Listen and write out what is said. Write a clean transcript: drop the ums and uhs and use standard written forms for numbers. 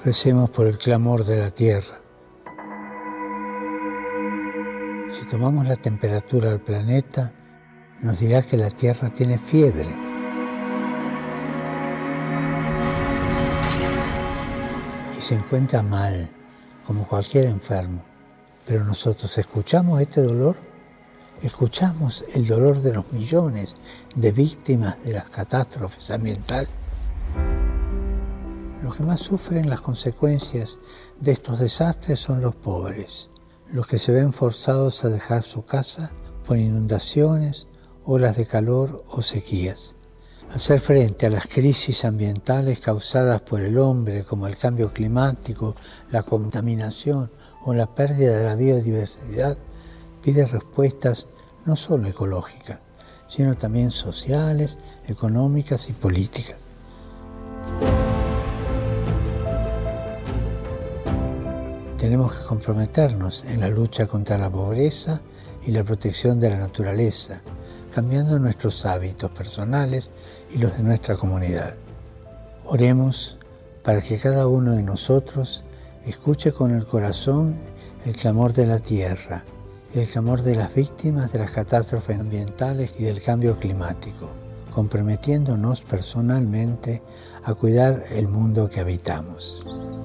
Recemos por el clamor de la tierra. Si tomamos la temperatura del planeta, nos dirá que la tierra tiene fiebre. Y se encuentra mal, como cualquier enfermo. Pero nosotros escuchamos este dolor, escuchamos el dolor de los millones de víctimas de las catástrofes ambientales. Los que más sufren las consecuencias de estos desastres son los pobres, los que se ven forzados a dejar su casa por inundaciones, olas de calor o sequías. Hacer frente a las crisis ambientales causadas por el hombre, como el cambio climático, la contaminación o la pérdida de la biodiversidad, pide respuestas no solo ecológicas, sino también sociales, económicas y políticas. Tenemos que comprometernos en la lucha contra la pobreza y la protección de la naturaleza, cambiando nuestros hábitos personales y los de nuestra comunidad. Oremos para que cada uno de nosotros escuche con el corazón el clamor de la tierra y el clamor de las víctimas de las catástrofes ambientales y del cambio climático, comprometiéndonos personalmente a cuidar el mundo que habitamos.